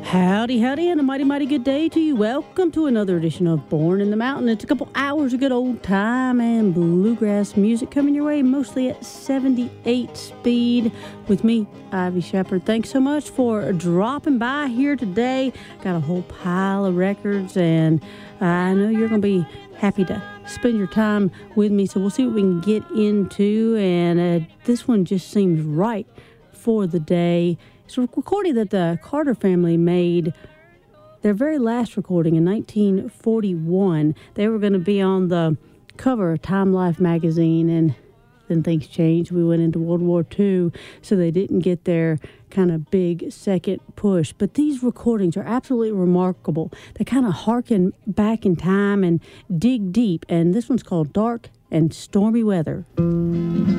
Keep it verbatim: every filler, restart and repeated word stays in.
Howdy, howdy, and a mighty, mighty good day to you. Welcome to another edition of Born in the Mountain. It's a couple hours of good old time and bluegrass music coming your way, mostly at seventy-eight speed with me, Ivy Shepherd. Thanks so much for dropping by here today. Got a whole pile of records, and I know you're going to be happy to spend your time with me, so we'll see what we can get into, and uh, this one just seems right for the day. It's a recording that the Carter family made, their very last recording in nineteen forty-one. They were going to be on the cover of Time Life magazine, and then things changed. We went into World War Two, so they didn't get their kind of big second push. But these recordings are absolutely remarkable. They kind of harken back in time and dig deep, and this one's called Dark and Stormy Weather.